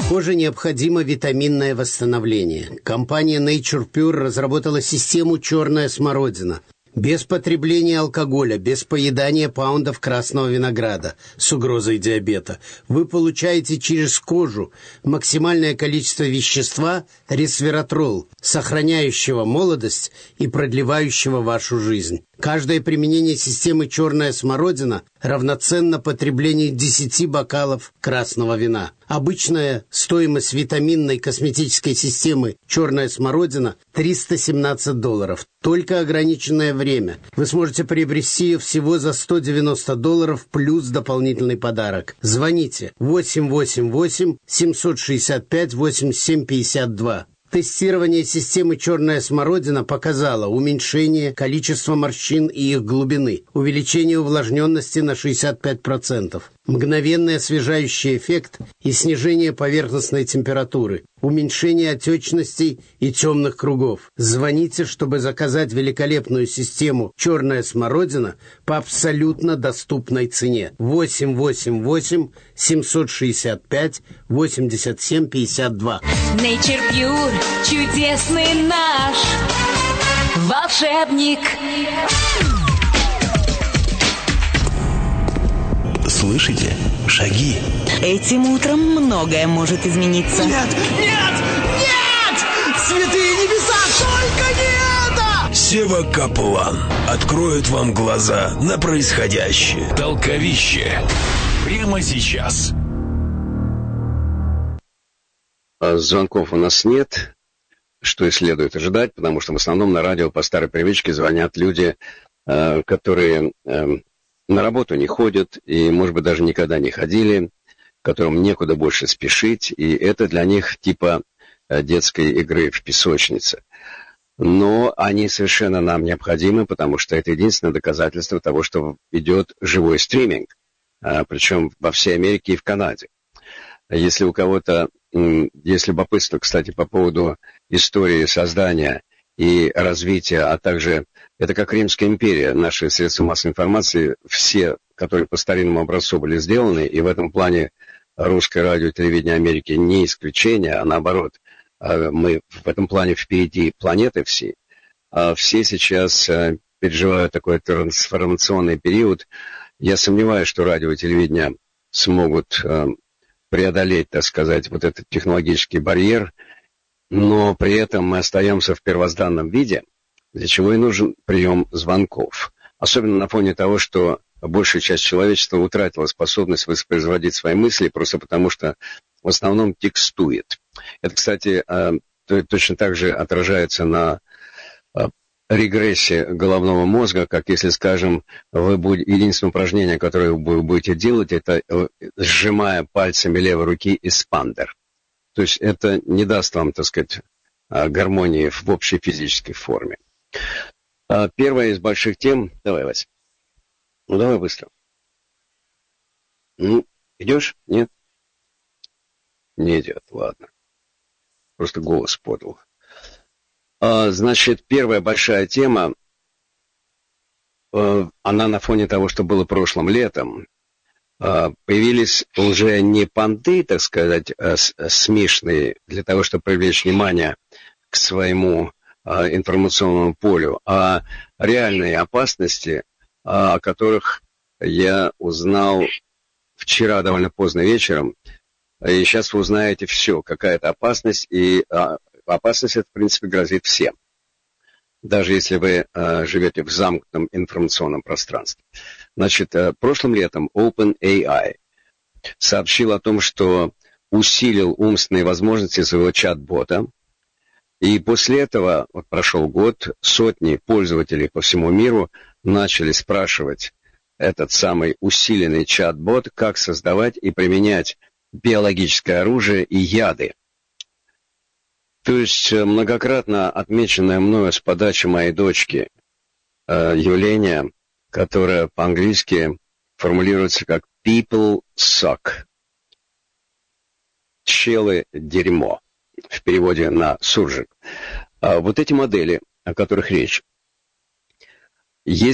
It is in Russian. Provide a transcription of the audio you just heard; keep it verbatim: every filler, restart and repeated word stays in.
Коже необходимо витаминное восстановление. Компания Nature Pure разработала систему «Черная смородина». Без потребления алкоголя, без поедания паундов красного винограда с угрозой диабета. Вы получаете через кожу максимальное количество вещества ресвератрол, сохраняющего молодость и продлевающего вашу жизнь. Каждое применение системы «Черная смородина» равноценно потреблению десяти бокалов красного вина. Обычная стоимость витаминной косметической системы «Черная смородина» триста семнадцать долларов. Только ограниченное время. Вы сможете приобрести ее всего за сто девяносто долларов плюс дополнительный подарок. Звоните восемь восемь восемь семь шесть пять восемьдесят семь пятьдесят два. Тестирование системы «Черная смородина» показало уменьшение количества морщин и их глубины, увеличение увлажненности на шестьдесят пять процентов, мгновенный освежающий эффект и снижение поверхностной температуры, уменьшение отечностей и темных кругов. Звоните, чтобы заказать великолепную систему «Черная смородина» по абсолютно доступной цене. восемь восемь восемь семь шесть пять восемьдесят семь пятьдесят два. Nature Pure, чудесный наш волшебник. Слышите? Шаги. Этим утром многое может измениться. Нет! Нет! Нет! Святые небеса, только не это! Сева Каплан откроет вам глаза на происходящее. Толковище. Прямо сейчас. Звонков у нас нет, что и следует ожидать, потому что в основном на радио по старой привычке звонят люди, которые на работу не ходят и, может быть, даже никогда не ходили, которым некуда больше спешить, и это для них типа детской игры в песочнице. Но они совершенно нам необходимы, потому что это единственное доказательство того, что идет живой стриминг, причем во всей Америке и в Канаде. Если у кого-то есть любопытство, кстати, по поводу истории создания и развития, а также это как Римская империя, наши средства массовой информации, все, которые по старинному образцу были сделаны, и в этом плане русское радио и телевидение Америки не исключение, а наоборот, мы в этом плане впереди планеты всей. Все сейчас переживают такой трансформационный период. Я сомневаюсь, что радио и телевидение смогут преодолеть, так сказать, вот этот технологический барьер, но при этом мы остаемся в первозданном виде, для чего и нужен прием звонков. Особенно на фоне того, что большая часть человечества утратила способность воспроизводить свои мысли, просто потому что в основном текстует. Это, кстати, точно так же отражается на регрессии головного мозга, как если, скажем, вы будете, единственное упражнение, которое вы будете делать, это сжимая пальцами левой руки эспандер. То есть это не даст вам, так сказать, гармонии в общей физической форме. Первая из больших тем... Давай, Вась. Ну, давай быстро. Ну, идешь? Нет? Не идет, ладно. Просто голос подал. Значит, первая большая тема, она на фоне того, что было прошлым летом. Появились уже не понты, так сказать, смешные, для того, чтобы привлечь внимание к своему информационному полю, а реальные опасности, о которых я узнал вчера довольно поздно вечером. И сейчас вы узнаете все, какая-то опасность, и опасность эта, в принципе, грозит всем, даже если вы э, живете в замкнутом информационном пространстве. Значит, э, прошлым летом OpenAI сообщил о том, что усилил умственные возможности своего чат-бота, и после этого, вот прошел год, сотни пользователей по всему миру начали спрашивать этот самый усиленный чат-бот, как создавать и применять биологическое оружие и яды. То есть многократно отмеченное мною с подачи моей дочки э, явление, которое по-английски формулируется как people suck. Челы дерьмо. В переводе на суржик. А вот эти модели, о которых речь, есть